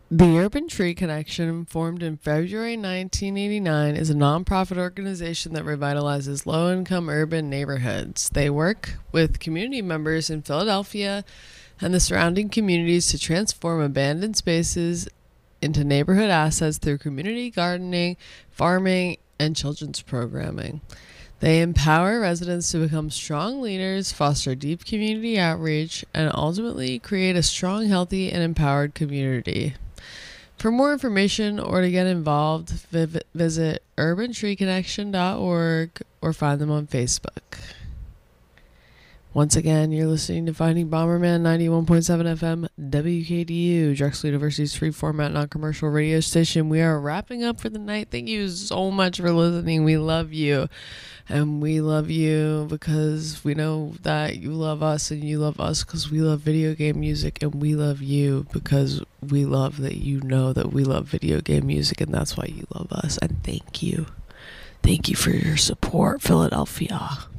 The Urban Tree Connection, formed in February 1989, is a nonprofit organization that revitalizes low income urban neighborhoods. They work with community members in Philadelphia and the surrounding communities to transform abandoned spaces into neighborhood assets through community gardening, farming, and children's programming. They empower residents to become strong leaders, foster deep community outreach, and ultimately create a strong, healthy, and empowered community. For more information or to get involved, visit urbantreeconnection.org or find them on Facebook. Once again, you're listening to Finding Bomberman 91.7 FM WKDU, Drexel University's free format non-commercial radio station. We are wrapping up for the night. Thank you so much for listening. We love you. And we love you because we know that you love us, and you love us because we love video game music, and we love you because we love that you know that we love video game music, and that's why you love us. And thank you. Thank you for your support, Philadelphia.